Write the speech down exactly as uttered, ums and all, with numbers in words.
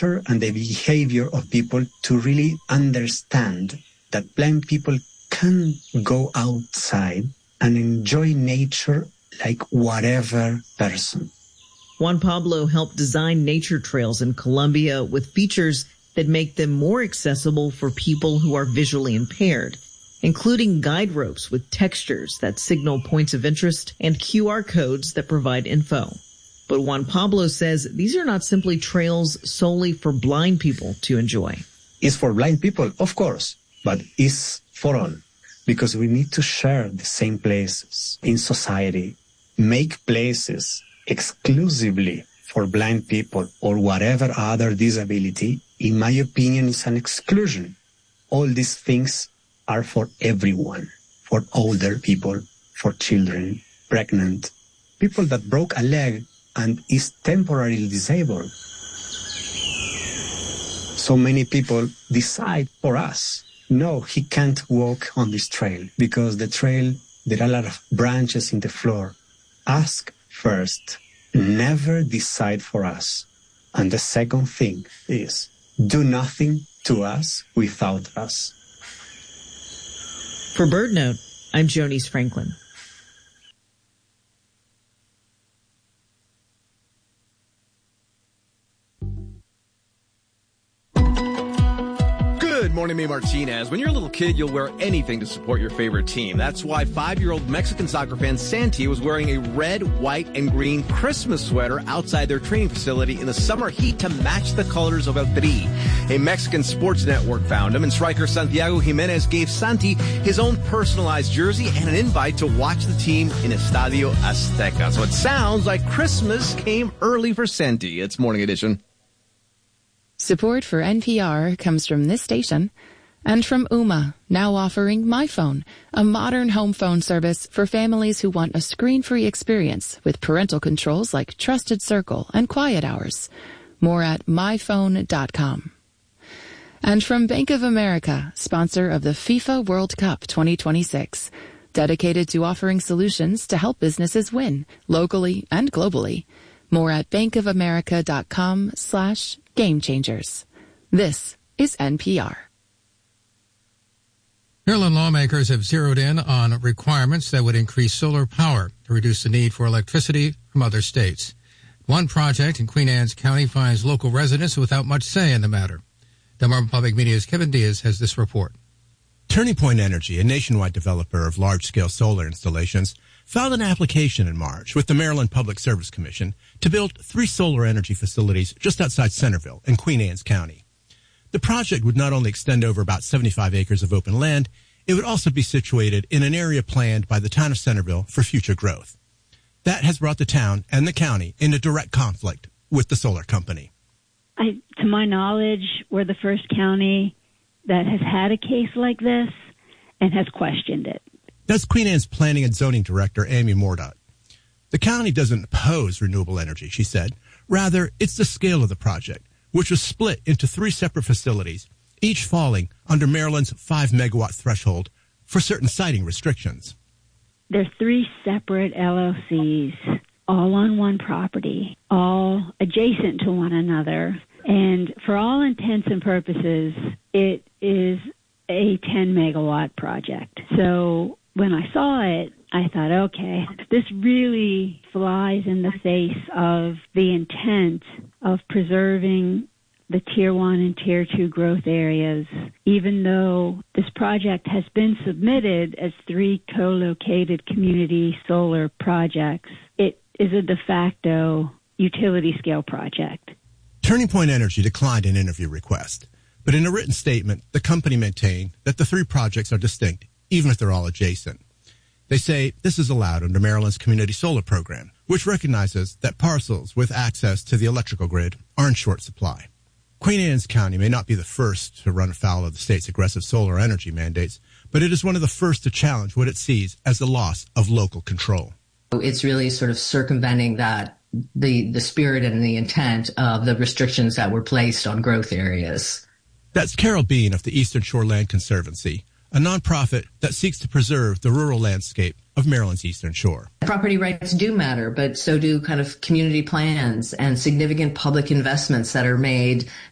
nature and the behavior of people to really understand that blind people can go outside and enjoy nature like whatever person. Juan Pablo helped design nature trails in Colombia with features that make them more accessible for people who are visually impaired, including guide ropes with textures that signal points of interest and Q R codes that provide info. But Juan Pablo says these are not simply trails solely for blind people to enjoy. It's for blind people, of course, but it's for all, because we need to share the same places in society, make places exclusively for blind people or whatever other disability. In my opinion, is an exclusion. All these things are for everyone, for older people, for children, pregnant, people that broke a leg and is temporarily disabled. So many people decide for us, no, he can't walk on this trail because the trail, there are a lot of branches in the floor. Ask first, never decide for us. And the second thing is, do nothing to us without us. For BirdNote, I'm Jonice Franklin. Good morning, me Martinez. When you're a little kid, you'll wear anything to support your favorite team. That's why five-year-old Mexican soccer fan Santi was wearing a red, white, and green Christmas sweater outside their training facility in the summer heat to match the colors of El Tri. A Mexican sports network found him, and striker Santiago Jimenez gave Santi his own personalized jersey and an invite to watch the team in Estadio Azteca. So it sounds like Christmas came early for Santi. It's Morning Edition. Support for N P R comes from this station and from Ooma, now offering MyPhone, a modern home phone service for families who want a screen-free experience with parental controls like Trusted Circle and Quiet Hours. More at my phone dot com. And from Bank of America, sponsor of the FIFA World Cup twenty twenty-six, dedicated to offering solutions to help businesses win, locally and globally. More at bankofamerica.com slash game changers. This is N P R. Maryland lawmakers have zeroed in on requirements that would increase solar power to reduce the need for electricity from other states. One project in Queen Anne's County finds local residents without much say in the matter. Delmarva Public Media's Kevin Diaz has this report. Turning Point Energy, a nationwide developer of large-scale solar installations, filed an application in March with the Maryland Public Service Commission to build three solar energy facilities just outside Centerville in Queen Anne's County. The project would not only extend over about seventy-five acres of open land, it would also be situated in an area planned by the town of Centerville for future growth. That has brought the town and the county into direct conflict with the solar company. I, to my knowledge, we're the first county that has had a case like this and has questioned it. That's Queen Anne's Planning and Zoning Director, Amy Mordaunt. The county doesn't oppose renewable energy, she said. Rather, it's the scale of the project, which was split into three separate facilities, each falling under Maryland's five megawatt threshold for certain siting restrictions. There's three separate L L Cs, all on one property, all adjacent to one another. And for all intents and purposes, it is a ten megawatt project. So when I saw it, I thought, okay, this really flies in the face of the intent of preserving the Tier one and Tier two growth areas, even though this project has been submitted as three co-located community solar projects. It is a de facto utility scale project. Turning Point Energy declined an interview request, but in a written statement, the company maintained that the three projects are distinct, even if they're all adjacent. They say this is allowed under Maryland's Community Solar Program, which recognizes that parcels with access to the electrical grid are in short supply. Queen Anne's County may not be the first to run afoul of the state's aggressive solar energy mandates, but it is one of the first to challenge what it sees as the loss of local control. It's really sort of circumventing that the the spirit and the intent of the restrictions that were placed on growth areas. That's Carol Bean of the Eastern Shore Land Conservancy, a nonprofit that seeks to preserve the rural landscape of Maryland's Eastern Shore. Property rights do matter, but so do kind of community plans and significant public investments that are made